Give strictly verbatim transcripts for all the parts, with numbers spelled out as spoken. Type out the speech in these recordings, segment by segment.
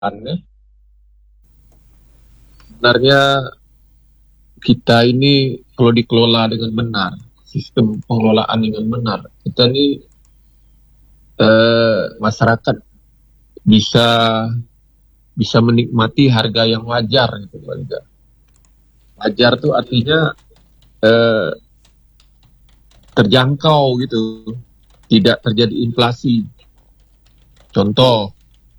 Sebenarnya kita ini kalau dikelola dengan benar, sistem pengelolaan dengan benar, kita ini eh, masyarakat bisa bisa menikmati harga yang wajar gitu, harga. Wajar tuh artinya eh, terjangkau gitu, tidak terjadi inflasi. Contoh,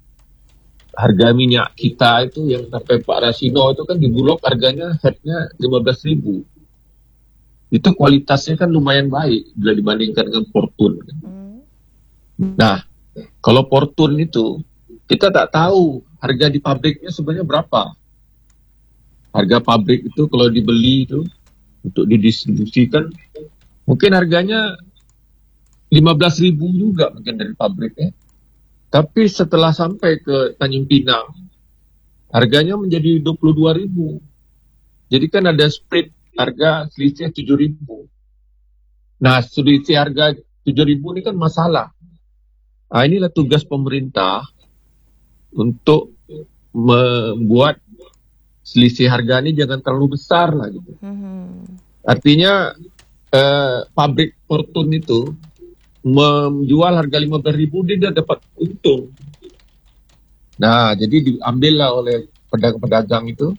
harga minyak kita itu yang sampai Pak Rasino itu kan di Bulog harganya headnya lima belas ribu. Itu kualitasnya kan lumayan baik bila dibandingkan dengan Fortune. Nah, kalau Fortune itu kita tak tahu harga di pabriknya sebenarnya berapa. Harga pabrik itu kalau dibeli itu untuk didistribusikan mungkin harganya lima belas ribu juga mungkin dari pabriknya. Tapi setelah sampai ke Tanjung Pinang, harganya menjadi dua puluh dua ribu. Jadi kan ada split harga selisih tujuh ribu. Nah, selisih harga tujuh ribu ini kan masalah. Nah, inilah tugas pemerintah untuk membuat selisih harga ini jangan terlalu besar lah gitu. Mm-hmm. Artinya eh, pabrik Fortune itu menjual harga lima belas ribu dia dapat untung. Nah, jadi diambillah oleh pedagang-pedagang itu,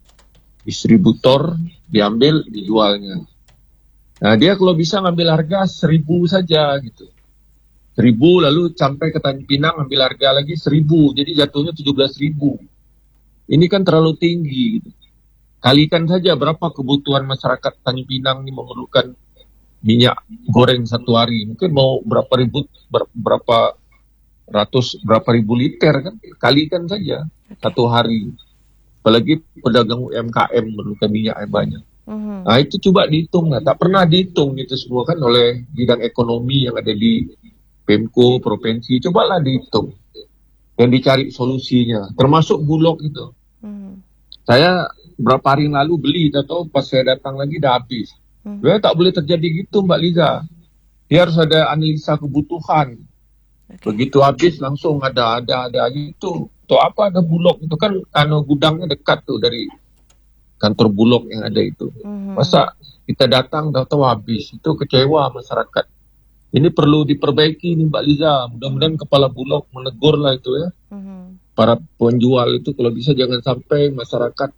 distributor diambil, dijualnya. Nah, dia kalau bisa ngambil harga seribu saja gitu. Seribu lalu sampai ke Tanjung Pinang ambil harga lagi seribu, jadi jatuhnya tujuh belas ribu. Ini kan terlalu tinggi gitu. Kalikan saja berapa kebutuhan masyarakat Tanjung Pinang ini memerlukan minyak goreng satu hari, mungkin mau berapa ribu, ber, berapa ratus, berapa ribu liter kan, kalikan saja satu hari. Apalagi pedagang U M K M memerlukan minyak yang banyak. Uh-huh. Nah itu coba dihitung, nah, tak pernah dihitung itu semua kan oleh bidang ekonomi yang ada di Pemko, provinsi, cobalah dihitung dan dicari solusinya, termasuk Bulog itu. Uh-huh. Saya berapa hari lalu beli, atau pas saya datang lagi udah habis. Hmm. Ya, tak boleh terjadi gitu Mbak Liza. Dia harus ada analisa kebutuhan. Okay. Begitu habis langsung ada ada ada gitu. Untuk apa ada Bulog itu kan karena gudangnya dekat tuh dari kantor Bulog yang ada itu. Hmm. Masa kita datang udah tahu habis, itu kecewa masyarakat. Ini perlu diperbaiki nih Mbak Liza. Mudah-mudahan kepala Bulog menegur lah itu ya. Hmm. Para penjual itu kalau bisa jangan sampai masyarakat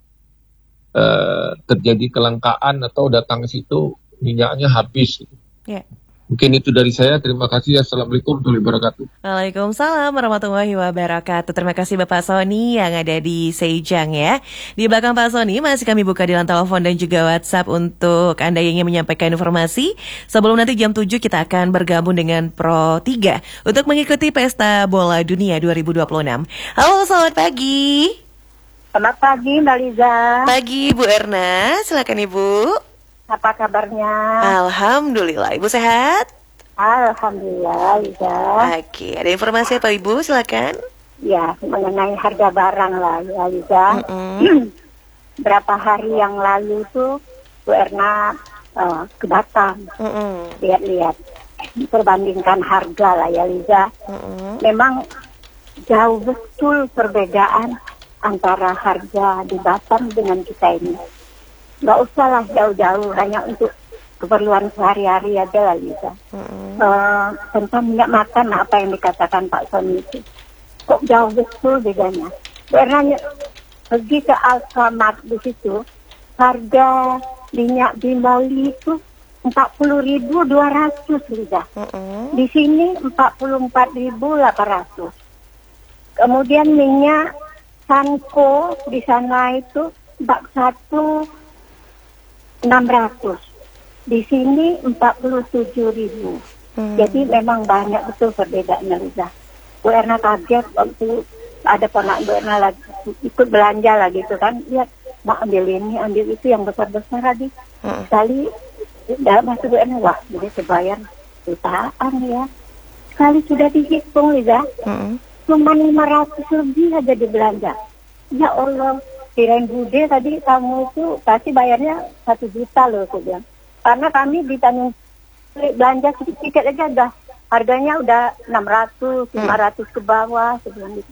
Uh, terjadi kelangkaan atau datang ke situ minyaknya habis. Yeah. Mungkin itu dari saya. Terima kasih. Assalamualaikum warahmatullahi wabarakatuh. Waalaikumsalam warahmatullahi wabarakatuh. Terima kasih Bapak Sony yang ada di Sejang ya. Di belakang Pak Sony masih kami buka di line telepon dan juga WhatsApp untuk Anda yang ingin menyampaikan informasi. Sebelum nanti jam tujuh kita akan bergabung dengan Pro tiga untuk mengikuti Pesta Bola Dunia dua ribu dua puluh enam. Halo, selamat pagi. Selamat pagi Mbak Liza. Pagi Bu Erna, silakan Ibu. Apa kabarnya? Alhamdulillah, Ibu sehat? Alhamdulillah Liza. Oke, ada informasi apa Ibu, silakan? Ya, mengenai harga barang lah ya Liza. Berapa hari yang lalu tuh Bu Erna uh, ke Batam, Mm-mm. lihat-lihat, perbandingkan harga lah ya Liza. Mm-mm. Memang jauh betul perbedaan antara harga di Batam dengan kita ini. Nggak usah lah jauh-jauh, hanya untuk keperluan sehari-hari aja lah Lisa. Mm-hmm. Uh, tentang minyak makan, apa yang dikatakan Pak Sony itu. Kok jauh betul bedanya. Karena pergi ke Alfamart di situ, harga minyak bimoli itu empat puluh ribu dua ratus Lisa. Mm-hmm. Di sini empat puluh empat ribu delapan ratus. Kemudian minyak Sanko di sana itu bak satu enam ratus, di sini empat puluh tujuh ribu. Hmm. Jadi memang banyak betul perbedaannya Liza. Bu Erna kaget waktu ada ponak Bu Erna lagi ikut belanja lah gitu kan, lihat mak ambil ini ambil itu yang besar-besar lagi. Hmm. Sekali dalam hati Bu Erna, wah jadi sebayar jutaan ya. Sekali sudah dihitung Liza. Hmm. Cuma lima ratus lebih aja dibelanja. Ya Allah, kirain Bude tadi kamu itu pasti bayarnya satu juta loh, aku bilang. Karena kami di Tanjung belanja sedikit aja udah harganya udah enam ratus, lima ratus ke bawah, sebelum itu.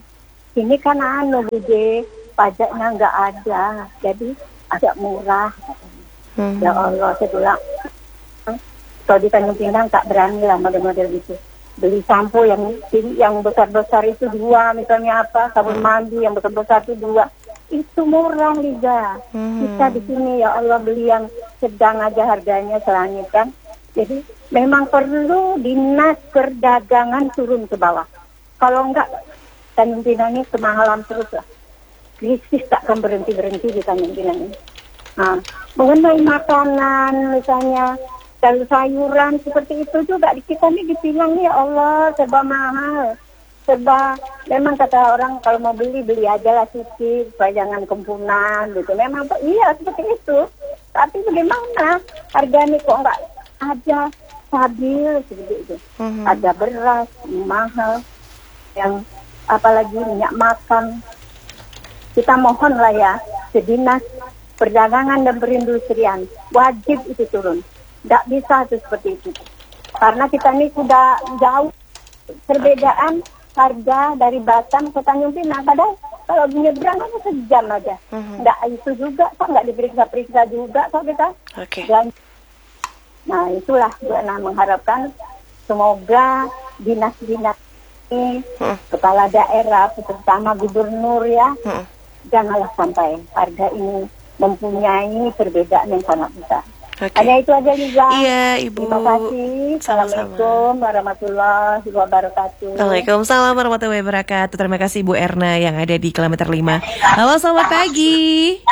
ini kan anu Bude, pajaknya nggak ada, jadi agak murah. Hmm. Ya Allah, saya bilang, kalau di Tanjung Pinang tak berani lah model-model gitu. Beli sampo yang yang besar-besar itu dua, misalnya apa, sabun mandi yang besar-besar itu dua. Itu murah Liga. Hmm. Kita di sini ya Allah beli yang sedang aja harganya selangit kan. Jadi memang perlu dinas perdagangan turun ke bawah. Kalau enggak Tanjung Pinang ini kemahalan terus lah. Krisis tak akan berhenti-berhenti di Tanjung Pinang ini. Nah, mengenai makanan misalnya dan sayuran seperti itu juga di kita nih di Pinang nih ya Allah serba mahal. Serba, memang kata orang kalau mau beli, beli aja lah cicip, supaya jangan kempunan gitu. Memang, iya seperti itu. Tapi bagaimana harganya kok enggak ada stabil seperti itu. Mm-hmm. Ada beras, mahal, yang apalagi minyak makan. Kita mohon lah ya, Dinas Perdagangan dan Perindustrian, wajib itu turun. Enggak bisa itu seperti itu. Karena kita ini sudah jauh perbedaan harga dari Batam ke Tanjung Pinang. Padahal kalau nyebrang aja sejam aja. Mm-hmm. Nggak itu juga, kok nggak diperiksa-periksa juga kok kita. Oke. Okay. Nah itulah gue nah mengharapkan semoga dinas-dinas ini, mm. kepala daerah, terutama gubernur ya, mm. janganlah sampai harga ini mempunyai perbedaan yang sangat besar. Okay. Hanya itu aja Liza. Iya Ibu. Terima kasih. Assalamualaikum warahmatullahi wabarakatuh. Waalaikumsalam warahmatullahi wabarakatuh. Terima kasih Bu Erna yang ada di kilometer lima. Halo selamat pagi.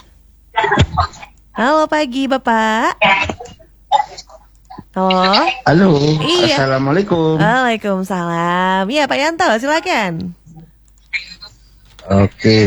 Halo pagi Bapak. Halo. Halo. Iya. Assalamualaikum. Waalaikumsalam. Iya Pak Yanto silakan. Oke. Okay.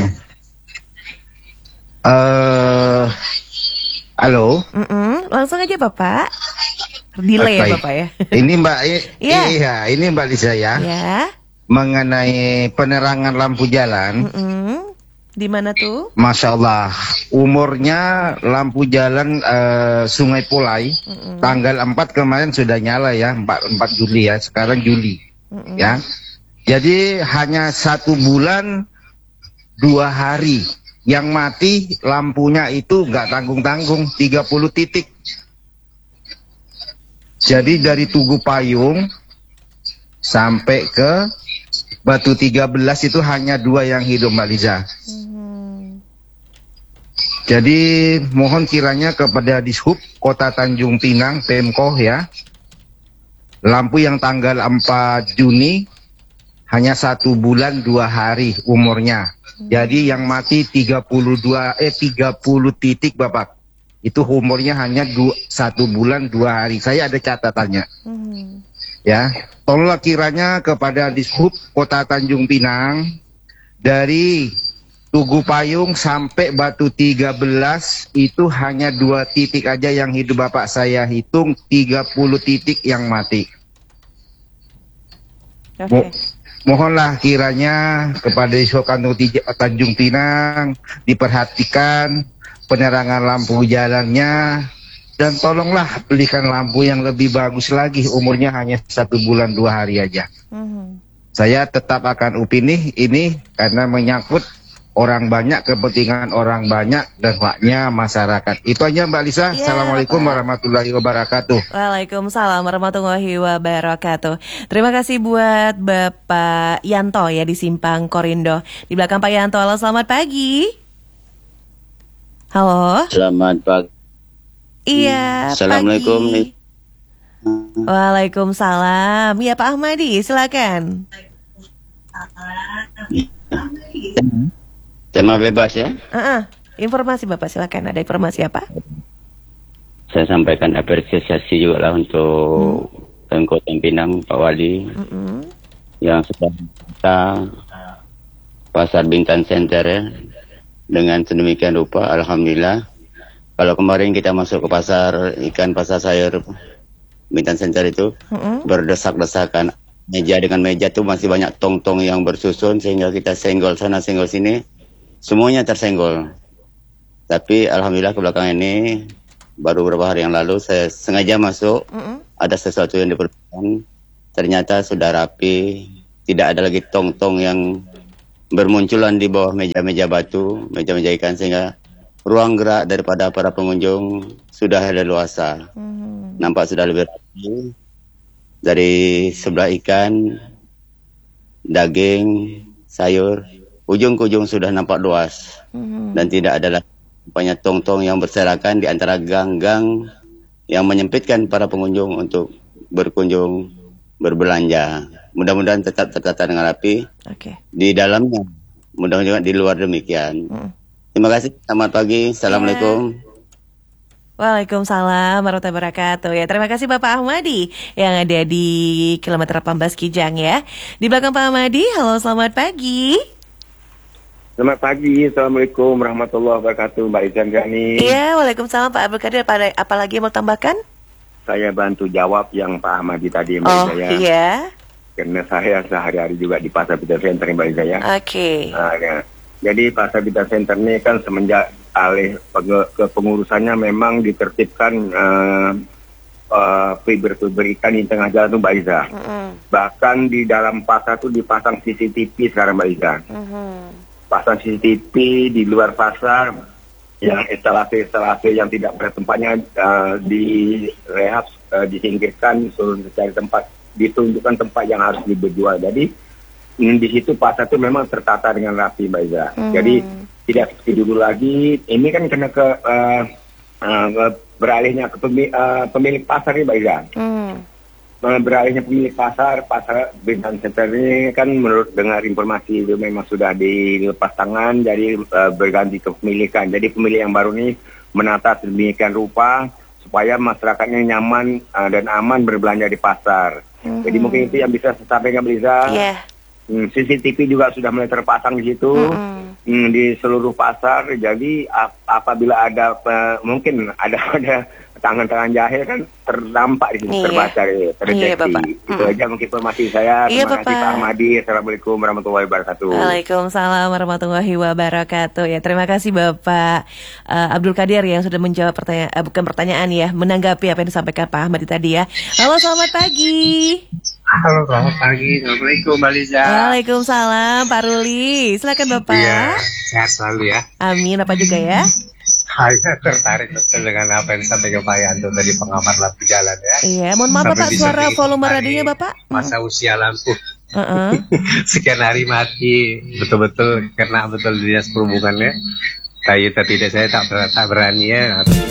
Eh uh... Halo. Mm-mm, langsung aja Bapak. Delay ya Bapak ya. Ini Mbak, yeah. iya, ini Mbak Lisa ya. Yeah. Mengenai penerangan lampu jalan. Mm-mm. Di mana tuh? Masya Allah, umurnya lampu jalan uh, Sungai Pulai, Mm-mm. tanggal empat kemarin sudah nyala ya, empat Juli ya, sekarang Juli. Mm-mm. Ya. Jadi hanya satu bulan dua hari. Yang mati lampunya itu nggak tanggung-tanggung, tiga puluh titik. Jadi dari Tugu Payung sampai ke Batu tiga belas itu hanya dua yang hidup Mbak Liza. Mm-hmm. Jadi mohon kiranya kepada Dishub Kota Tanjung Pinang, Pemko ya, lampu yang tanggal empat Juni hanya satu bulan dua hari umurnya. Jadi yang mati tiga puluh dua eh tiga puluh titik Bapak. Itu umurnya hanya dua, satu bulan dua hari. Saya ada catatannya. Mm-hmm. Ya, tolonglah kiranya kepada Dishub Kota Tanjung Pinang dari Tugu Payung sampai Batu tiga belas itu hanya dua titik aja yang hidup Bapak. Saya hitung tiga puluh titik yang mati. Oke. Okay. Mohonlah kiranya kepada Dishub Tanjung Pinang diperhatikan penerangan lampu jalannya dan tolonglah belikan lampu yang lebih bagus lagi, umurnya hanya satu bulan dua hari aja. Mm-hmm. Saya tetap akan upini ini karena menyangkut orang banyak, kepentingan orang banyak dan haknya masyarakat. Itu aja Mbak Lisa. Ya, Assalamualaikum Pak. warahmatullahi wabarakatuh. Waalaikumsalam warahmatullahi wabarakatuh. Terima kasih buat Bapak Yanto ya di Simpang Korindo. Di belakang Pak Yanto, halo selamat pagi. Halo. Selamat pagi. Iya, Assalamualaikum. Pagi. Waalaikumsalam. Ya Pak Ahmadi, silakan. Tema bebas ya. Uh-uh. Informasi Bapak silakan. Ada informasi apa? Saya sampaikan apresiasi juga lah untuk hmm. Pemkot Pinang Pak Wali hmm. yang sudah kita pasar Bintan Center ya. Dengan sedemikian rupa, alhamdulillah. Kalau kemarin kita masuk ke pasar ikan, pasar sayur Bintan Center itu hmm. berdesak-desakan, meja dengan meja itu masih banyak tong-tong yang bersusun sehingga kita senggol sana senggol sini. Semuanya tersenggol. Tapi alhamdulillah ke belakang ini baru beberapa hari yang lalu saya sengaja masuk. Mm-hmm. Ada sesuatu yang diperlukan. Ternyata sudah rapi. Tidak ada lagi tong-tong yang bermunculan di bawah meja-meja batu, meja-meja ikan, sehingga ruang gerak daripada para pengunjung sudah leluasa. Hmm. Nampak sudah lebih rapi. Dari sebelah ikan, daging, sayur, ujung ke ujung sudah nampak luas. Hmm. Dan tidak ada lagi banyak tong-tong yang berserakan di antara gang-gang yang menyempitkan para pengunjung untuk berkunjung, berbelanja. Mudah-mudahan tetap tertata dengan rapi. Okay. Di dalamnya, mudah-mudahan di luar demikian. Hmm. Terima kasih, selamat pagi, Assalamualaikum. Yeah. Waalaikumsalam warahmatullahi wabarakatuh. Ya, terima kasih Bapak Ahmadi yang ada di kilometer delapan belas Kijang ya. Di belakang Pak Ahmadi, halo selamat pagi. Selamat pagi, Assalamualaikum warahmatullahi wabarakatuh, Mbak Izan Gani. Iya, Waalaikumsalam Pak Abdul Qadir, apa, apa lagi yang mau tambahkan? Saya bantu jawab yang Pak Ahmadi tadi, Mbak Oh Izaya. iya. Karena saya sehari-hari juga di Pasar Bita Center, Mbak Izaya. Oke. Okay. Nah, ya. Jadi Pasar Bita Center ini kan semenjak alih kepengurusannya memang ditertibkan uh, uh, fiber-fiber ikan di tengah jalan itu, Mbak Iza. Mm-hmm. Bahkan di dalam pasar itu dipasang C C T V sekarang, Mbak Iza. Mm-hmm. Pasang C C T V di luar pasar, yang instalasi-instalasi yang tidak pada tempatnya uh, direhab, uh, disingkirkan, suruh mencari tempat, ditunjukkan tempat yang harus dijual. Jadi di situ pasar itu memang tertata dengan rapi, Mbak Iza. Mm-hmm. Jadi tidak seperti dulu lagi. Ini kan kena ke uh, uh, beralihnya ke pemilik, uh, pemilik pasar nih, Mbak Iza. Mm. Beralihnya pemilik pasar, pasar Bintan Center ini kan menurut dengar informasi itu memang sudah dilepas tangan, jadi uh, berganti kepemilikan. Jadi pemilik yang baru ini menata sedemikian rupa supaya masyarakatnya nyaman uh, dan aman berbelanja di pasar. Mm-hmm. Jadi mungkin itu yang bisa saya sampaikan, Mbak Iza. Yeah. Hmm, C C T V juga sudah mulai terpasang di situ. Mm-hmm. Hmm, di seluruh pasar. Jadi ap- apabila ada uh, mungkin ada ada tangan-tangan jahil kan terdampak di situ, iya. terbaca, terdeteksi. Iya, Bapak. Itu hmm. aja mungkin informasi saya. Iya, Terima kasih Pak Ahmadi. Assalamualaikum warahmatullahi wabarakatuh. Waalaikumsalam warahmatullahi wabarakatuh. Ya, terima kasih Bapak uh, Abdul Qadir yang sudah menjawab pertanyaan, uh, bukan pertanyaan ya, menanggapi apa yang disampaikan Pak Ahmadi tadi ya. Halo, selamat pagi. Halo, selamat pagi. Assalamualaikum, Mbak Liza. Waalaikumsalam, Pak Ruli. Silakan Bapak. Iya, sehat selalu ya. Amin, apa juga ya. Saya tertarik betul dengan apa yang disampaikan Pak Yanto dari pengamat lampu jalan ya. Iya, mohon maaf Bapak, suara volume radionya Bapak. Masa hmm. usia lampu. Uh-uh. Sekian hari mati, betul-betul kena betul dinas perhubungannya. Tapi tidak, saya tak, tak berani ya.